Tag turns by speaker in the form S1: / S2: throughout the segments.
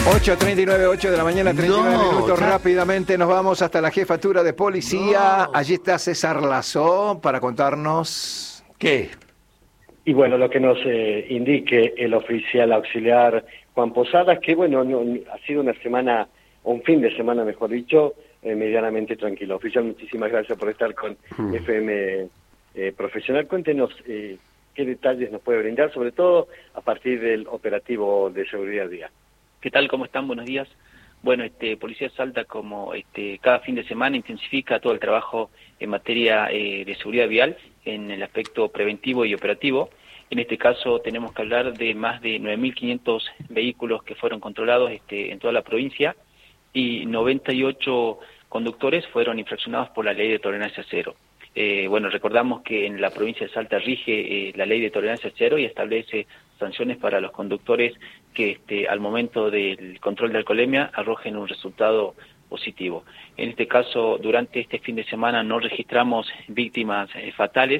S1: 8:39, 8 de la mañana, 39 minutos.
S2: Ya.
S1: Rápidamente nos vamos hasta la jefatura de policía.
S2: No.
S1: Allí está César Lazó para contarnos...
S2: ¿Qué?
S3: Y bueno, lo que nos indique el oficial auxiliar Juan Posadas, que bueno, ha sido una semana, o un fin de semana mejor dicho, medianamente tranquilo. Oficial, muchísimas gracias por estar con FM Profesional. Cuéntenos qué detalles nos puede brindar, sobre todo a partir del operativo de seguridad vial.
S4: ¿Qué tal? ¿Cómo están? Buenos días. Bueno, Policía Salta, como cada fin de semana, intensifica todo el trabajo en materia de seguridad vial en el aspecto preventivo y operativo. En este caso tenemos que hablar de más de 9.500 vehículos que fueron controlados en toda la provincia y 98 conductores fueron infraccionados por la ley de tolerancia cero. Bueno, recordamos que en la provincia de Salta rige la ley de tolerancia cero y establece sanciones para los conductores que al momento del control de alcoholemia arrojen un resultado positivo. En este caso, durante este fin de semana no registramos víctimas fatales,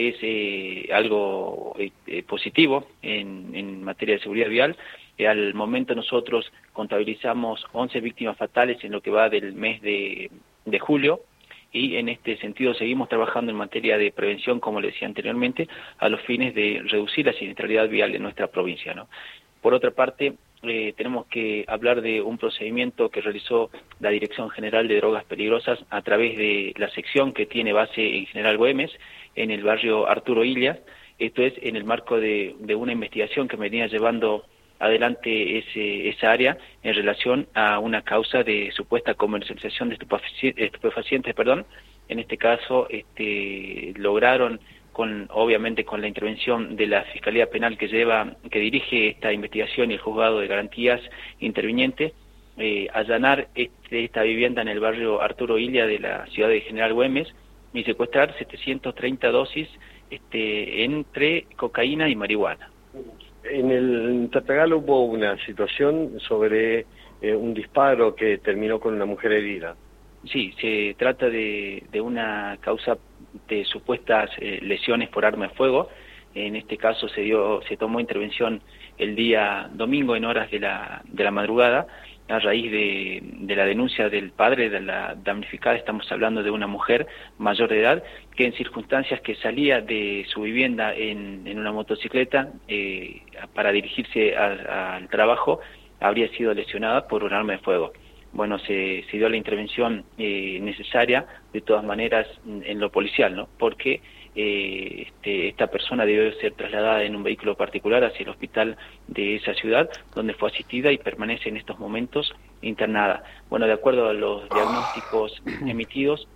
S4: es algo positivo en materia de seguridad vial. Al momento nosotros contabilizamos 11 víctimas fatales en lo que va del mes de julio, y en este sentido seguimos trabajando en materia de prevención, como le decía anteriormente, a los fines de reducir la siniestralidad vial en nuestra provincia, ¿no? Por otra parte, tenemos que hablar de un procedimiento que realizó la Dirección General de Drogas Peligrosas a través de la sección que tiene base en General Güemes, en el barrio Arturo Illas. Esto es en el marco de una investigación que venía llevando adelante esa área en relación a una causa de supuesta comercialización de estupefacientes. En este caso lograron, obviamente con la intervención de la Fiscalía Penal que dirige esta investigación y el Juzgado de Garantías interviniente, allanar esta vivienda en el barrio Arturo Illia de la ciudad de General Güemes y secuestrar 730 dosis entre cocaína y marihuana.
S3: En el Tartagal hubo una situación sobre un disparo que terminó con una mujer herida.
S4: Sí, se trata de una causa de supuestas lesiones por arma de fuego. En este caso se tomó intervención el día domingo en horas de la madrugada, a raíz de la denuncia del padre de la damnificada. Estamos hablando de una mujer mayor de edad que en circunstancias que salía de su vivienda en una motocicleta para dirigirse al trabajo habría sido lesionada por un arma de fuego. Bueno, se dio la intervención necesaria, de todas maneras, en lo policial, ¿no? Porque esta persona debió ser trasladada en un vehículo particular hacia el hospital de esa ciudad, donde fue asistida y permanece en estos momentos internada. Bueno, de acuerdo a los diagnósticos emitidos,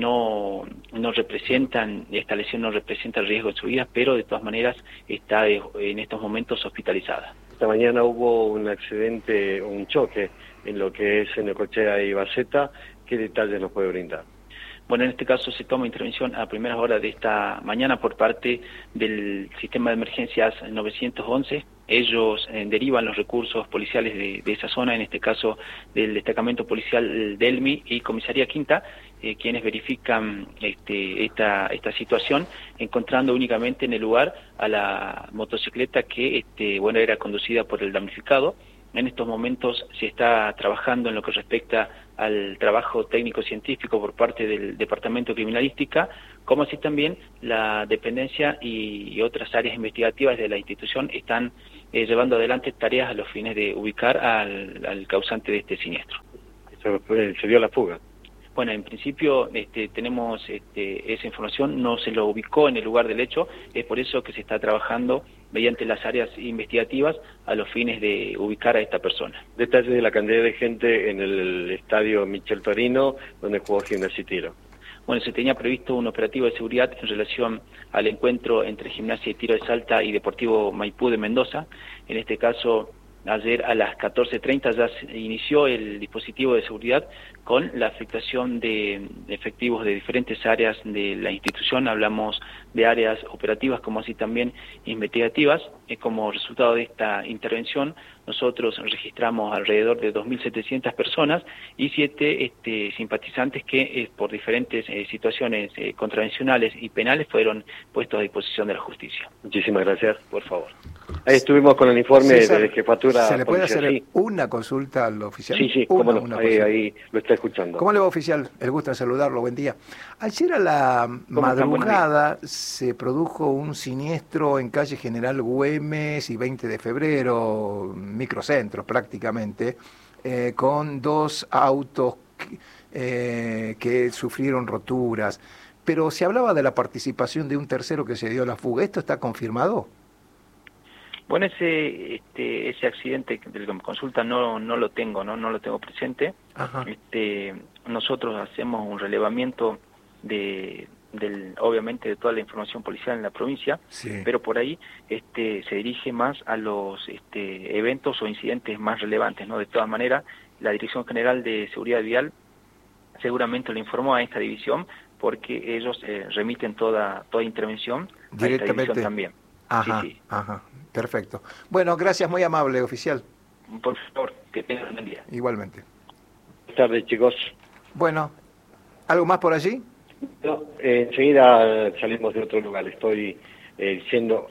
S4: esta lesión no representa el riesgo de su vida, pero de todas maneras está en estos momentos hospitalizada.
S3: Esta mañana hubo un accidente, un choque en lo que es Necochea y Baceta. ¿Qué detalles nos puede brindar?
S4: Bueno, en este caso se toma intervención a primeras horas de esta mañana por parte del sistema de emergencias 911. Ellos derivan los recursos policiales de esa zona, en este caso del destacamento policial Delmi y Comisaría Quinta, quienes verifican esta situación, encontrando únicamente en el lugar a la motocicleta que era conducida por el damnificado. En estos momentos se está trabajando en lo que respecta al trabajo técnico-científico por parte del Departamento Criminalística, como así también la dependencia y otras áreas investigativas de la institución están llevando adelante tareas a los fines de ubicar al causante de este siniestro.
S3: Se dio la fuga.
S4: Bueno, en principio tenemos esa información, no se lo ubicó en el lugar del hecho, es por eso que se está trabajando mediante las áreas investigativas a los fines de ubicar a esta persona.
S3: Detalles de la cantidad de gente en el estadio Michel Torino, donde jugó Gimnasia y Tiro.
S4: Bueno, se tenía previsto un operativo de seguridad en relación al encuentro entre Gimnasia y Tiro de Salta y Deportivo Maipú de Mendoza. En este caso, ayer a las 14:30 ya se inició el dispositivo de seguridad con la afectación de efectivos de diferentes áreas de la institución. Hablamos de áreas operativas como así también investigativas. Como resultado de esta intervención, nosotros registramos alrededor de 2.700 personas y 7 simpatizantes que por diferentes situaciones contravencionales y penales fueron puestos a disposición de la justicia.
S3: Muchísimas gracias.
S4: Por favor.
S3: Ahí estuvimos con el informe
S1: César,
S3: de jefatura.
S1: ¿se le puede
S3: policial?
S1: hacer
S3: Sí.
S1: una consulta al oficial?
S3: Sí,
S1: Una,
S3: cómo no.
S1: una
S3: Ahí,
S1: consulta.
S3: ahí lo está escuchando.
S1: ¿Cómo le va, oficial? El gusto de saludarlo, buen día. Ayer a la madrugada se produjo un siniestro en calle General Güemes y 20 de febrero, microcentro prácticamente, con 2 autos que sufrieron roturas. Pero se hablaba de la participación de un tercero que se dio a la fuga. ¿Esto está confirmado?
S4: Bueno, ese accidente del que me consulta no lo tengo, no lo tengo presente.
S1: Ajá.
S4: Nosotros hacemos un relevamiento obviamente de toda la información policial en la provincia,
S1: Sí.
S4: pero por ahí se dirige más a los eventos o incidentes más relevantes, ¿no? De todas maneras, la Dirección General de Seguridad Vial seguramente le informó a esta división porque ellos remiten toda intervención a esta
S1: Directamente.
S4: división también.
S1: Ajá,
S4: Sí.
S1: ajá, perfecto. Bueno, gracias, muy amable, oficial.
S4: Por favor, que tengan un buen día.
S1: Igualmente.
S3: Buenas tardes, chicos.
S1: Bueno, ¿algo más por allí?
S3: No, enseguida salimos de otro lugar. Estoy yendo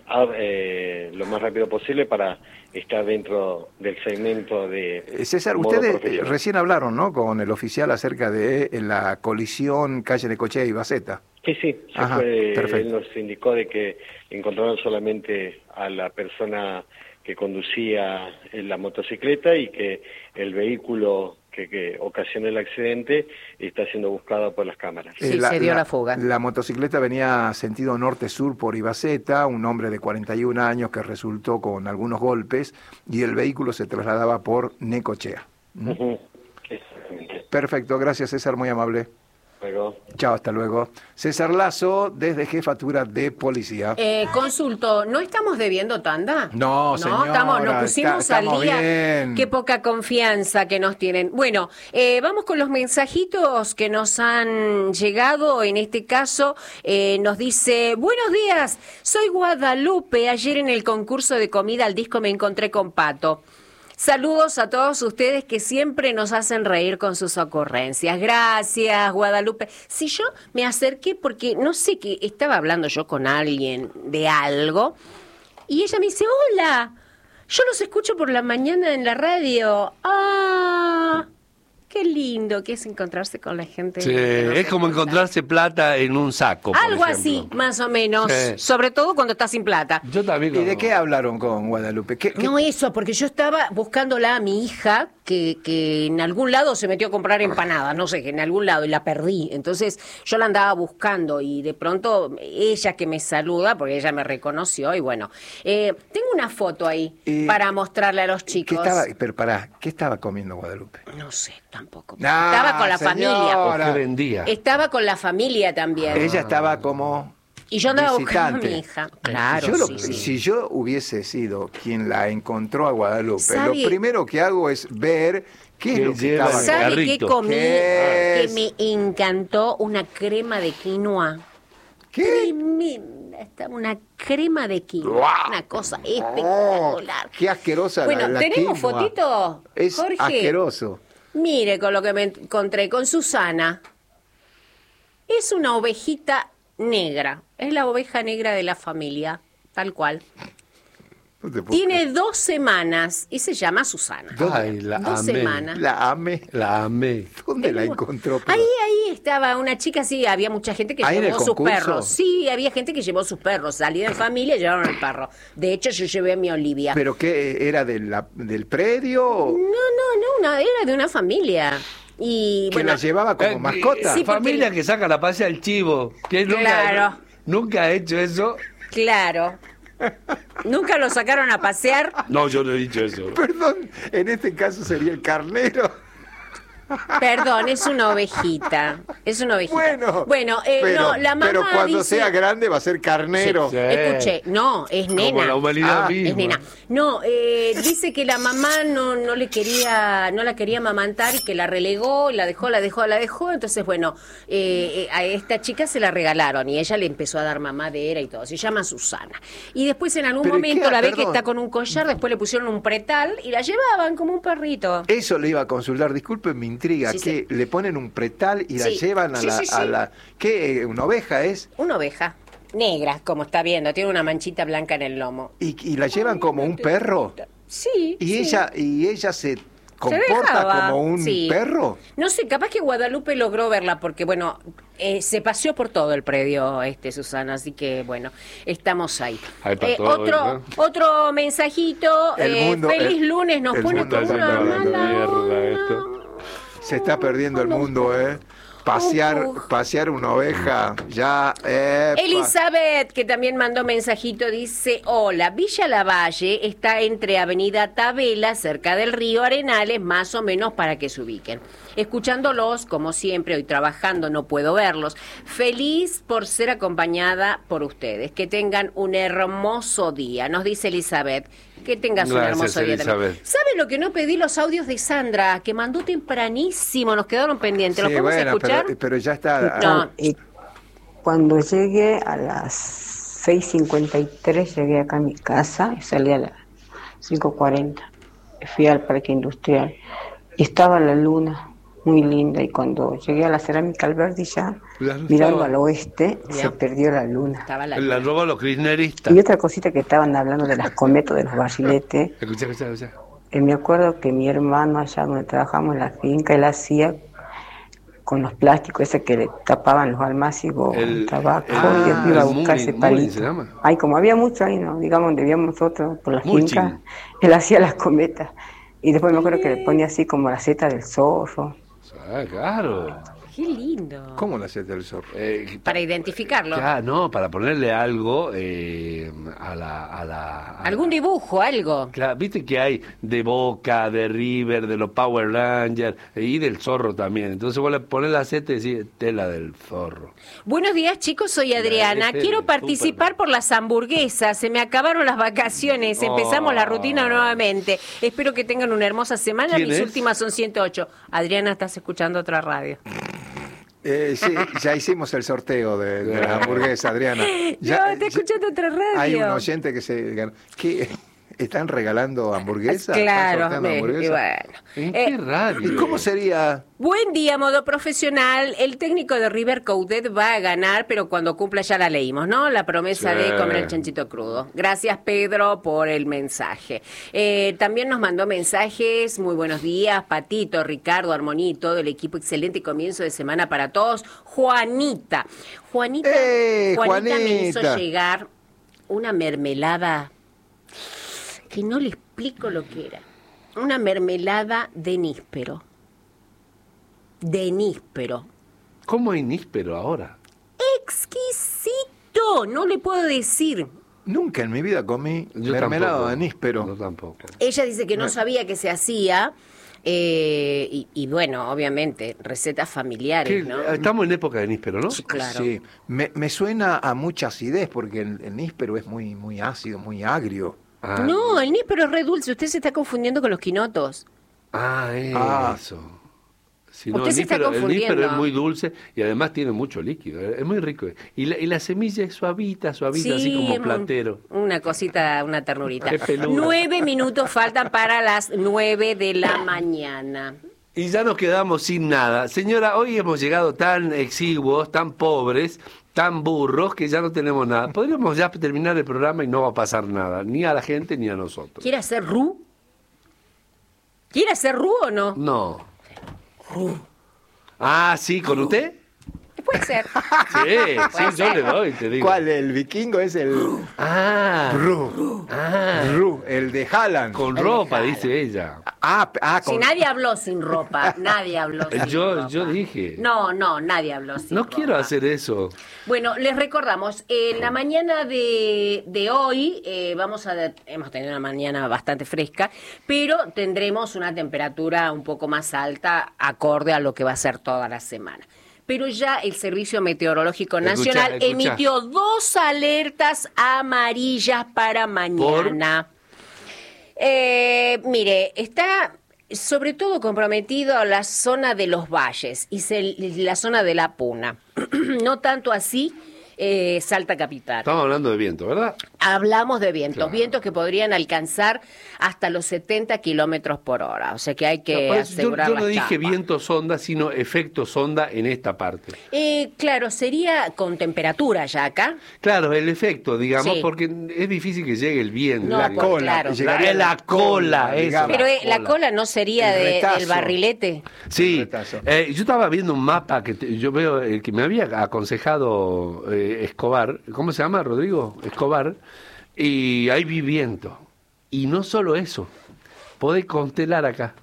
S3: lo más rápido posible para estar dentro del segmento de...
S1: César,
S3: modo
S1: ustedes
S3: profesional.
S1: recién hablaron, ¿no?, con el oficial acerca de la colisión calle Necochea y Baceta.
S3: Sí,
S1: Ajá, perfecto.
S3: él nos indicó de que encontraron solamente a la persona que conducía la motocicleta y que el vehículo que ocasionó el accidente está siendo buscado por las cámaras.
S2: Sí, se dio la fuga.
S1: La motocicleta venía sentido norte-sur por Ibaceta, un hombre de 41 años que resultó con algunos golpes, y el vehículo se trasladaba por Necochea.
S3: Ujú. Exactamente.
S1: Perfecto, gracias, César, muy amable.
S3: Luego.
S1: Chao, hasta luego. César Lazo, desde Jefatura de Policía.
S2: Consulto, ¿no estamos debiendo tanda?
S1: No, señora,
S2: nos pusimos
S1: estamos
S2: al día.
S1: bien.
S2: Qué poca confianza que nos tienen. Bueno, vamos con los mensajitos que nos han llegado. En este caso, nos dice: buenos días, soy Guadalupe. Ayer en el concurso de comida al disco me encontré con Pato. Saludos a todos ustedes que siempre nos hacen reír con sus ocurrencias. Gracias, Guadalupe. Si yo me acerqué porque no sé qué, estaba hablando yo con alguien de algo y ella me dice: hola, yo los escucho por la mañana en la radio. Ah, qué lindo que es encontrarse con la gente.
S5: Sí,
S2: que nos
S5: es como
S2: escucha.
S5: encontrarse plata en un saco. por
S2: Algo
S5: ejemplo.
S2: así, más o menos.
S5: Sí.
S2: Sobre todo cuando estás sin plata.
S5: Yo también.
S1: ¿Y de qué hablaron con Guadalupe? ¿Qué?
S2: No eso, porque yo estaba buscándola a mi hija, que en algún lado se metió a comprar empanadas, no sé, en algún lado, y la perdí. Entonces yo la andaba buscando y de pronto ella que me saluda, porque ella me reconoció, y bueno, tengo una foto ahí para mostrarle a los chicos.
S1: Pero pará, ¿qué estaba comiendo Guadalupe?
S2: No sé, tampoco.
S1: Ah,
S2: Estaba con la
S1: señora.
S5: ¿O qué vendía?
S2: Estaba con la familia también.
S1: Ella estaba como
S2: Y yo andaba buscando a
S1: visitante.
S2: mi hija. Claro,
S1: Yo
S2: sí.
S1: Si yo hubiese sido quien la encontró a Guadalupe,
S2: ¿Sabe?
S1: lo primero que hago es ver qué es
S5: ¿Qué
S1: lo que
S5: lleva?
S1: estaba.
S2: ¿Sabe qué
S5: Carrito.
S2: comí?
S1: ¿Qué
S2: Que
S1: es?
S2: me encantó una crema de quinoa.
S1: ¿Qué?
S2: Tremenda, estaba una crema de quinoa,
S1: ¡Guau!
S2: una cosa espectacular.
S1: Qué asquerosa
S2: Bueno,
S1: la
S2: ¿tenemos
S1: quinoa.
S2: fotito,
S1: Es
S2: Jorge?
S1: asqueroso.
S2: Mire con lo que me encontré con Susana. Es una ovejita negra, es la oveja negra de la familia, tal cual.
S1: No te puedo
S2: Tiene 2 semanas y se llama Susana.
S5: Ay, la
S2: 2
S5: amé.
S2: semanas.
S1: La amé.
S5: La amé.
S1: ¿Dónde la encontró? Pero-
S2: Ahí estaba una chica, sí, había mucha gente que
S1: ¿Ahí en el
S2: llevó sus
S1: concurso?
S2: perros. Sí, había gente que llevó sus perros. Salí de familia y llevaron el perro. De hecho, yo llevé a mi Olivia.
S1: ¿Pero qué? ¿Era del predio?
S2: No, era de una familia. Y
S1: ¿Que
S2: bueno,
S1: la llevaba como mascota?
S2: sí, porque-
S5: Familia que saca la pase al chivo. Que
S2: Claro.
S5: nunca ha hecho eso.
S2: claro. Nunca lo sacaron a pasear.
S5: No, yo no he dicho eso.
S1: Perdón, en este caso sería el carnero.
S2: Perdón, es una ovejita. Es una ovejita.
S1: Bueno,
S2: no, la mamá
S1: pero cuando
S2: dice,
S1: sea grande va a ser carnero.
S5: Sí.
S2: escuché, no, es nena.
S5: Como la humanidad misma.
S2: Es nena. No, dice que la mamá no la quería amamantar y que la relegó, la dejó. Entonces, bueno, a esta chica se la regalaron y ella le empezó a dar mamadera y todo. Se llama Susana. Y después en algún
S1: ¿Pero
S2: momento
S1: qué?
S2: la ve que
S1: Perdón.
S2: está con un collar, después le pusieron un pretal y la llevaban como un perrito.
S1: Eso le iba a consultar, disculpen mi intriga,
S2: Sí,
S1: que le ponen un pretal y la
S2: Sí.
S1: llevan
S2: Sí, sí, sí.
S1: a la... ¿Qué? ¿Una oveja es?
S2: Una oveja negra, como está viendo, tiene una manchita blanca en el lomo.
S1: ¿Y la llevan como un perro?
S2: Sí.
S1: ¿Y
S2: sí.
S1: ella se
S2: Se
S1: comporta
S2: dejaba,
S1: como un
S2: sí.
S1: perro?
S2: No sé, capaz que Guadalupe logró verla porque, bueno, se paseó por todo el predio, Susana, así que, bueno, estamos ahí.
S5: Hay para todo,
S2: otro mensajito,
S1: El mundo-
S2: feliz lunes, nos
S1: el
S2: pone
S1: mundo
S2: como
S1: está
S2: una
S1: acabando.
S2: mala
S5: Mierda
S2: onda.
S5: esto.
S1: Se está perdiendo el mundo, ¿eh? Pasear una oveja, ya...
S2: Elizabeth, que también mandó mensajito, dice: hola, Villa Lavalle está entre Avenida Tabela, cerca del río Arenales, más o menos para que se ubiquen. Escuchándolos, como siempre, hoy trabajando, no puedo verlos. Feliz por ser acompañada por ustedes. Que tengan un hermoso día, nos dice Elizabeth. Que tengas un
S5: Gracias,
S2: hermoso día también.
S5: Elizabeth.
S2: ¿Sabe lo que no pedí? Los audios de Sandra, que mandó tempranísimo, nos quedaron pendientes. ¿Los
S1: Sí,
S2: podemos
S1: bueno,
S2: escuchar?
S1: pero ya está...
S2: No.
S6: Y cuando llegué a las 6:53, llegué acá a mi casa y salí a las 5:40. Fui al parque industrial y estaba la luna muy linda, y cuando llegué a la cerámica Alberdi ya,
S5: La luz
S6: mirando
S5: estaba-
S6: al oeste,
S2: Ya.
S6: se perdió la luna.
S2: Estaba la
S5: La roban los kirchneristas.
S6: Y otra cosita que estaban hablando de las cometas, de los barriletes,
S5: Escucha.
S6: me acuerdo que mi hermano allá donde trabajamos en la finca, él hacía con los plásticos ese que le tapaban los almácigos, el tabaco, y yo iba a
S5: el
S6: buscar
S5: Muni,
S6: ese
S5: Muni
S6: palito.
S5: se llama.
S6: Ay, como había mucho ahí, ¿no? Digamos, donde vivíamos nosotros por la
S5: Mulching.
S6: finca, él hacía las cometas. Y después me acuerdo que le ponía así como la seta del zorro.
S5: Ah, claro.
S2: Qué lindo.
S1: ¿Cómo la seta del zorro?
S2: Para identificarlo.
S5: Ya, no, para ponerle algo a la...
S2: Algún dibujo, algo.
S5: Claro, viste que hay de Boca, de River, de los Power Rangers y del zorro también. Entonces vos le pones la seta y decís, tela del zorro.
S2: Buenos días, chicos, soy Adriana.
S5: ese
S2: Quiero
S5: es
S2: participar
S5: súper.
S2: por las hamburguesas. Se me acabaron las vacaciones. Empezamos la rutina nuevamente. Espero que tengan una hermosa semana.
S5: ¿Quién
S2: Mis
S5: es?
S2: últimas son 108. Adriana, estás escuchando otra radio.
S1: Sí, ya hicimos el sorteo de la hamburguesa, Adriana.
S2: No, está escuchando otra radio.
S1: Hay un oyente que se ganó. ¿Qué? ¿Están regalando hamburguesas?
S2: Claro,
S1: ¿Están sorteando
S2: y
S1: hamburguesas?
S2: bueno.
S5: ¿En qué radio?
S1: ¿Y cómo sería?
S2: Buen día, modo profesional. El técnico de River Coudet va a ganar, pero cuando cumpla ya la leímos, ¿no? La promesa
S5: Sí.
S2: de comer el chanchito crudo. Gracias, Pedro, por el mensaje. También nos mandó mensajes. Muy buenos días, Patito, Ricardo, Armonía y todo el equipo. Excelente comienzo de semana para todos. Juanita me hizo
S1: Juanita!
S2: llegar una mermelada que no le explico lo que era. Una mermelada de níspero. De níspero.
S5: ¿Cómo hay níspero ahora?
S2: ¡Exquisito! No le puedo decir.
S1: Nunca en mi vida comí
S5: Yo
S1: mermelada
S5: tampoco.
S1: de níspero.
S5: Yo tampoco.
S2: Ella dice que no sabía que se hacía. Y bueno, obviamente, recetas familiares,
S5: ¿Qué?
S2: ¿no?
S5: Estamos en época de níspero, ¿no?
S2: Sí, claro.
S1: Sí, me suena a mucha acidez porque el níspero es muy ácido, muy agrio.
S5: Ah,
S2: No, el níspero es re dulce. Usted se está confundiendo con los quinotos.
S5: Ah, eso. Si no,
S2: Usted
S5: el
S2: se está
S5: níspero
S2: confundiendo.
S5: es muy dulce y además tiene mucho líquido. Es muy rico. Y la semilla es suavita, así como
S2: es
S5: platero.
S2: una cosita, una ternurita.
S5: Qué peluda.
S2: 9 minutos faltan para las 9 de la mañana.
S5: Y ya nos quedamos sin nada. Señora, hoy hemos llegado tan exiguos, tan pobres, tan burros, que ya no tenemos nada. Podríamos ya terminar el programa y no va a pasar nada, ni a la gente ni a nosotros.
S2: ¿Quiere hacer ru? ¿Quiere hacer ru o no?
S5: No. Ah, sí, ¿con usted?
S2: Puede ser.
S5: Sí, yo le doy, te digo.
S1: ¿Cuál? El vikingo es el
S5: Ah,
S1: Ru,
S5: ah,
S1: el de Haaland.
S5: con ropa, dice ella.
S2: Si nadie habló sin ropa, nadie habló sin ropa.
S5: Yo dije.
S2: No, nadie habló sin ropa.
S5: No quiero hacer eso.
S2: Bueno, les recordamos, en la mañana de hoy hemos tenido una mañana bastante fresca, pero tendremos una temperatura un poco más alta acorde a lo que va a ser toda la semana. Pero ya el Servicio Meteorológico Nacional emitió 2 alertas amarillas para mañana. Mire, está sobre todo comprometido la zona de los valles y la zona de la Puna. No tanto así Salta Capital.
S5: Estamos hablando de viento, ¿verdad?
S2: Hablamos de vientos,
S5: Claro.
S2: vientos que podrían alcanzar hasta los 70 kilómetros por hora. O sea que hay que asegurar
S5: yo no
S2: las
S5: dije
S2: chapas.
S5: viento sonda, sino efecto sonda en esta parte.
S2: Claro, sería con temperatura ya acá.
S5: Claro, el efecto, digamos,
S2: Sí.
S5: porque es difícil que llegue el viento.
S2: No,
S1: La
S2: pues,
S1: cola.
S2: claro.
S1: Llegaría
S5: La cola, eso.
S1: digamos.
S2: Pero la cola no sería
S1: El retazo.
S2: del barrilete.
S5: Sí,
S1: El retazo.
S5: yo estaba viendo un mapa que yo veo, que me había aconsejado Escobar, ¿cómo se llama, Rodrigo? Escobar, y ahí vi viento. Y no solo eso, podés constelar acá.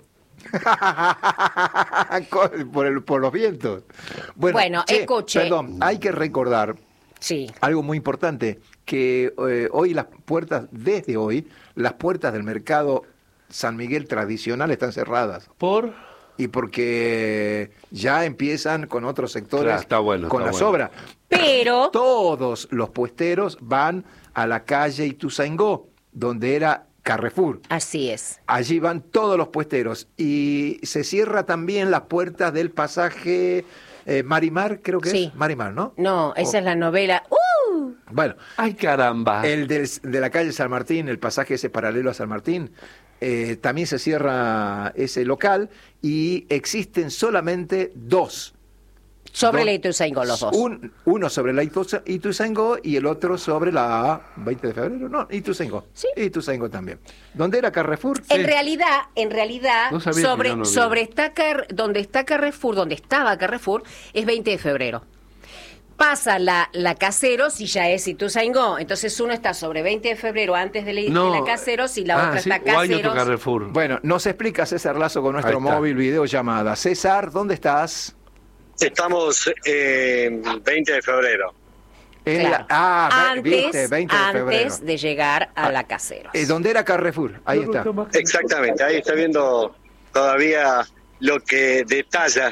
S1: por los vientos.
S2: Bueno, escuche.
S1: Perdón, hay que recordar
S2: Sí.
S1: algo muy importante, que hoy desde hoy, las puertas del mercado San Miguel tradicional están cerradas.
S5: ¿Por?
S1: Y porque ya empiezan con otros sectores
S5: Claro, está bueno,
S1: con
S5: está
S1: las
S5: bueno.
S1: obras.
S2: Pero
S1: Todos los puesteros van a la calle Ituzaingó, donde era Carrefour.
S2: así es.
S1: Allí van todos los puesteros. Y se cierra también las puertas del pasaje Marimar, creo que
S2: Sí.
S1: es. Marimar, ¿no?
S2: No, esa es la novela.
S1: Bueno,
S5: ¡Ay, caramba!
S1: el de la calle San Martín, el pasaje ese paralelo a San Martín, también se cierra ese local y existen solamente 2.
S2: Sobre
S1: Dos.
S2: la Ituzaingó, los dos.
S1: Uno sobre la Ituzaingó y el otro sobre la 20 de febrero. No, Ituzaingó.
S2: Sí.
S1: Ituzaingó también. ¿Dónde era Carrefour?
S2: En realidad,
S5: No sabía que no había.
S2: donde estaba Carrefour, es 20 de febrero. Pasa la Caseros y ya es Ituzaingó. Entonces uno está sobre 20 de febrero antes de la Caseros y la otra
S5: sí,
S2: está
S5: o hay otro
S2: Caseros.
S5: Carrefour.
S1: Bueno, nos explica César Lazo con nuestro
S5: Ahí está.
S1: móvil videollamada. César, ¿dónde estás?
S3: Estamos en 20 de febrero.
S2: Claro.
S1: Viste, 20 de febrero.
S2: Antes de llegar a la Caseros.
S1: ¿Dónde era Carrefour? Ahí está.
S3: Exactamente, ahí está viendo todavía lo que detalla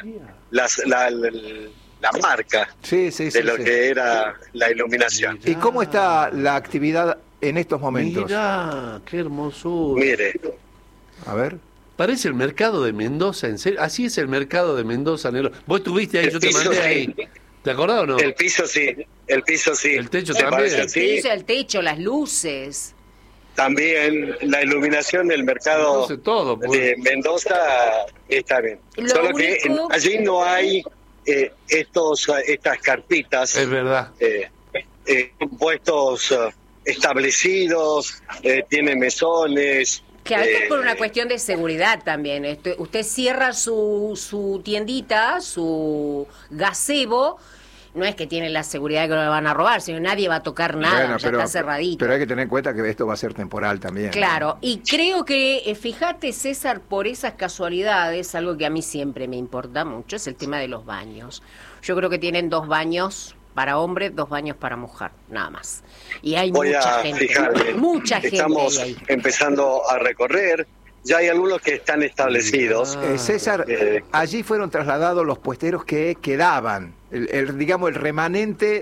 S3: la marca
S1: Sí, sí, sí.
S3: de lo
S1: sí.
S3: que era la iluminación.
S1: ¿Y cómo está la actividad en estos momentos?
S5: Mirá, qué hermosura.
S3: Mire,
S1: A ver.
S5: Parece el mercado de Mendoza, en serio. Así es el mercado de Mendoza, Negro. Vos estuviste ahí,
S3: El
S5: yo te
S3: piso,
S5: mandé
S3: sí.
S5: ahí. ¿Te acordás o no?
S3: el piso sí.
S5: El techo
S3: ¿Te
S5: también.
S3: parece
S2: El
S3: así?
S2: piso, el techo, las luces.
S3: También la iluminación del mercado
S5: Entonces todo, pues.
S3: de Mendoza está bien.
S2: Lo
S3: Solo que
S2: único-
S3: allí no hay estas carpitas.
S5: Es verdad.
S3: Puestos establecidos, tiene mesones.
S2: Claro, esto es por una cuestión de seguridad también. Usted cierra su tiendita, su gazebo, no es que tiene la seguridad de que no le van a robar, sino nadie va a tocar nada,
S1: Bueno,
S2: ya está cerradito.
S1: Pero hay que tener en cuenta que esto va a ser temporal también.
S2: Claro, y creo que, fíjate César, por esas casualidades, algo que a mí siempre me importa mucho, es el tema de los baños. Yo creo que tienen 2 baños para hombre, 2 baños para mujer, nada más. Y hay
S3: Voy
S2: mucha
S3: a
S2: gente,
S3: fijarme.
S2: mucha gente
S3: Estamos
S2: ahí.
S3: empezando a recorrer. Ya hay algunos que están establecidos.
S1: César, allí fueron trasladados los puesteros que quedaban, digamos el remanente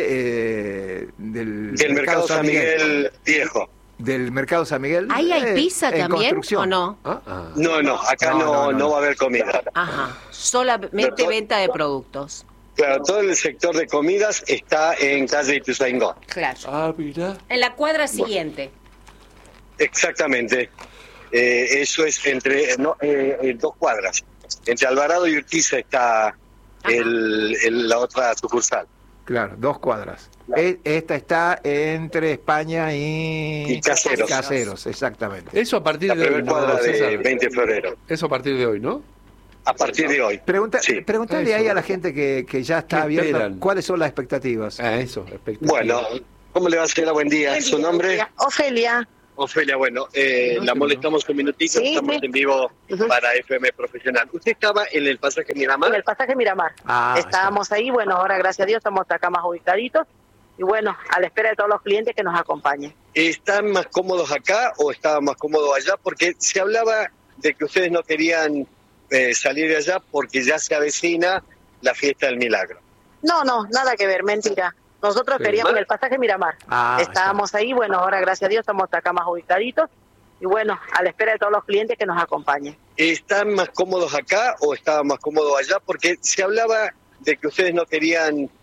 S1: del
S3: del mercado San Miguel Viejo.
S1: Del mercado San Miguel.
S2: ¿Ahí hay pizza
S1: en
S2: también
S1: construcción.
S2: o no?
S3: No, acá no va a haber comida.
S2: Ajá, solamente
S3: Pero-
S2: venta de productos.
S3: Claro, todo el sector de comidas está en calle Ituzaingó.
S2: Claro.
S5: Ah, mirá.
S2: En la cuadra siguiente.
S3: Exactamente. Eso es entre 2 cuadras. Entre Alvarado y Urquiza está la otra sucursal.
S1: Claro, 2 cuadras. Esta está entre España y
S3: Caseros.
S1: Caseros, exactamente.
S5: Eso a partir
S3: La
S5: de hoy,
S3: primera
S5: ¿no,
S3: cuadra de
S5: César?
S3: 20 de febrero.
S5: Eso a partir de hoy, ¿no?
S3: A partir de hoy. Sí.
S1: Preguntale
S5: Eso.
S1: ahí a la gente que ya está
S5: ¿Qué
S1: abierta,
S5: esperan?
S1: ¿cuáles son las expectativas?
S5: Eso, espectacular.
S3: Bueno, ¿cómo le va, señora? Buen día. ¿Su nombre?
S7: Ofelia.
S3: Ofelia, bueno, la molestamos un minutito,
S7: Sí,
S3: estamos
S7: sí.
S3: en vivo para FM Profesional. ¿Usted estaba en el pasaje Miramar?
S7: En el pasaje Miramar. Estábamos ahí, bueno, ahora gracias a Dios estamos acá más ubicaditos y bueno, a la espera de todos los clientes que nos acompañen.
S3: ¿Están más cómodos acá o estaban más cómodos allá? Porque se hablaba de que ustedes no querían salir de allá porque ya se avecina la fiesta del milagro.
S7: No, nada que ver, mentira. Nosotros queríamos en el pasaje Miramar. Estábamos ahí, bueno, ahora gracias a Dios estamos acá más ubicaditos y bueno, a la espera de todos los clientes que nos acompañen.
S3: ¿Están más cómodos acá o estaban más cómodos allá? Porque se hablaba de que ustedes no querían